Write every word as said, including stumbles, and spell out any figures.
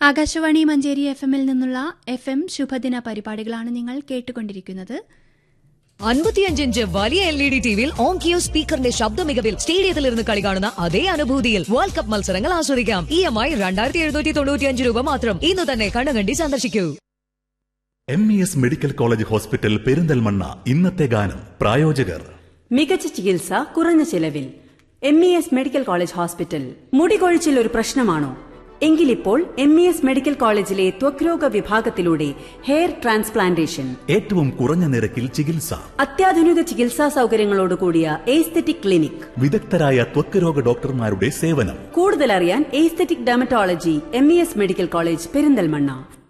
Akashvani Manjeri F എമ്മിൽ നിന്നുള്ള F M ശുഭദിന പരിപാടികളാണ് നിങ്ങൾ കേട്ടുകൊണ്ടിരിക്കുന്നത്. അൻപത്തിയഞ്ച് ഇഞ്ച് വലിയ എൽ ഇ ഡി ടിവിയിൽ ഓങ്കിയോ സ്പീക്കറിന്റെ ശബ്ദ മികവിൽ സ്റ്റേഡിയത്തിലിരുന്ന് കളി കാണുന്ന അതേ അനുഭൂതിയിൽ വേൾഡ് കപ്പ് മത്സരങ്ങൾ ആസ്വദിക്കാം. ഇ എം ഐ രണ്ടായിരത്തി എഴുന്നൂറ്റി തൊണ്ണൂറ്റിയഞ്ച് രൂപ മാത്രം. ഇന്ന് തന്നെ കണ്ണുകണ്ടി സന്ദർശിക്കൂ. M E S medical college hospital Perinthalmanna. ഇന്നത്തെ ഗാനം പ്രായോജകർ മികച്ച ചികിത്സ കുറഞ്ഞ ചെലവിൽ. M E S medical college hospital. മുടികൊഴിച്ചിൽ ഒരു പ്രശ്നമാണോ? എങ്കിലിപ്പോൾ എം ഇ എസ് മെഡിക്കൽ കോളേജിലെ ത്വക്രോഗ വിഭാഗത്തിലൂടെ ഹെയർ ട്രാൻസ്പ്ലാന്റേഷൻ, ഏറ്റവും കുറഞ്ഞ നിരക്കിൽ ചികിത്സ, അത്യാധുനിക ചികിത്സാ സൗകര്യങ്ങളോട് കൂടിയ എസ്തെറ്റിക് ക്ലിനിക്, വിദഗ്ധരായ ത്വക്രോഗ ഡോക്ടർമാരുടെ സേവനം. കൂടുതൽ അറിയാൻ aesthetic dermatology M E S medical college Perinthalmanna.